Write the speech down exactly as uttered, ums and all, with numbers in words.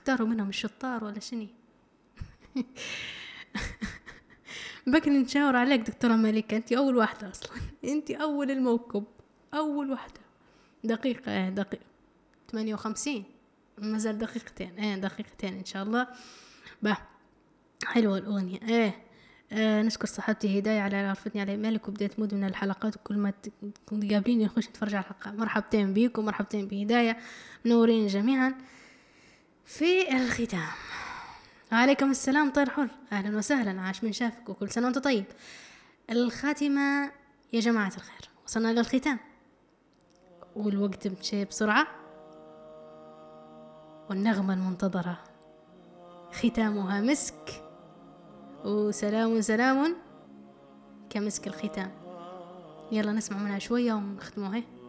اختاروا منهم الشطار ولا شني. بكن نشاور عليك دكتورة ملكة، انتي اول واحدة اصلا، انتي اول الموكب، اول واحدة. دقيقة ايه دقيقة ثمانية وخمسين، مازال دقيقتين ايه دقيقتين ان شاء الله. با حلوة الاغنية ايه. آه نشكر صاحبتي هداية على عرفتني على مالك وبداية مود من الحلقات، وكل ما تقابليني نخش نتفرج على الحلقة. مرحبتين بيكم، مرحبتين بهداية، منورين جميعا. في الختام وعليكم السلام طير حر، أهلا وسهلا، عاش من شافك وكل سنة وانت طيب. الخاتمة يا جماعة الخير، وصلنا للختام والوقت مشي بسرعة، والنغمة المنتظرة ختامها مسك، وسلام سلام كمسك الختام. يلا نسمع منها شوية ونختموها.